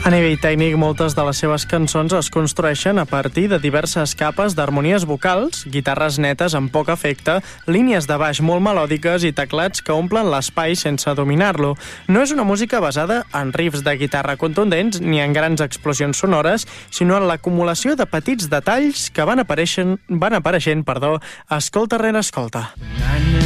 A nivell tècnic, moltes de les seves cançons es construeixen a partir de diverses capes d'harmonies vocals, guitarres netes amb poc efecte, línies de baix molt melòdiques i teclats que omplen l'espai sense dominar-lo. No és una música basada en riffs de guitarra contundents ni en grans explosions sonores, sinó en l'acumulació de petits detalls que van apareixent, escolta rere escolta.